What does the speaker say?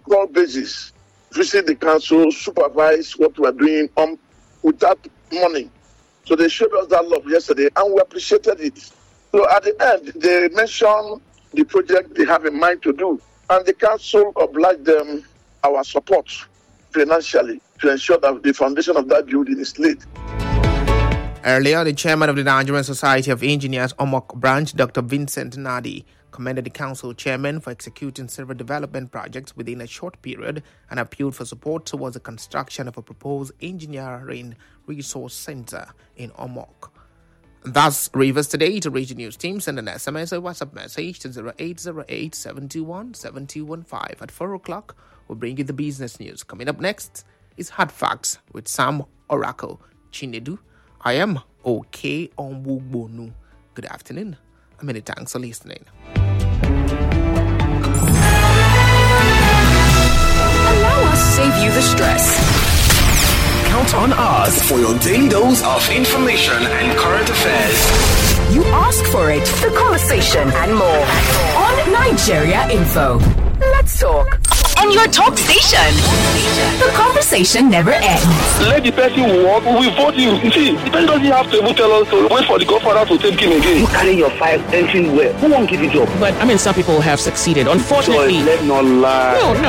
on-call basis, visit the council, supervise what we are doing without money. So they showed us that love yesterday, and we appreciated it. So at the end, they mentioned the project they have in mind to do, and the council obliged them our support financially to ensure that the foundation of that building is laid. Earlier, the chairman of the Nigerian Society of Engineers, Omok branch, Dr. Vincent Nadi, commended the council chairman for executing several development projects within a short period and appealed for support towards the construction of a proposed engineering resource center in Omok. Thus, Rivers Today to reach the news team, send an SMS or WhatsApp message to 0808-721-7215. At 4 o'clock, we'll bring you the business news. Coming up next is Hard Facts with Sam Oracle Chinedu. I am OK Onwugbonu. Good afternoon, and many thanks for listening. Allow us to save you the stress. Count on us for your daily dose of information and current affairs. You ask for it, the conversation, and more on Nigeria Info. Let's talk. On your talk station. The conversation never ends. Let the person walk, we vote you. You see, the person doesn't have to even tell us to wait for the godfather to take him again. You carry your file everywhere. Who won't give you job? But, some people have succeeded. Unfortunately. Let's not lie. No.